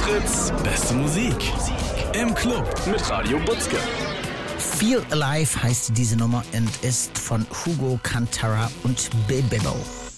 Fritz, beste Musik. Im Club mit Radio Butzke. Feel Alive heißt diese Nummer und ist von Hugo Cantara und Bebebo.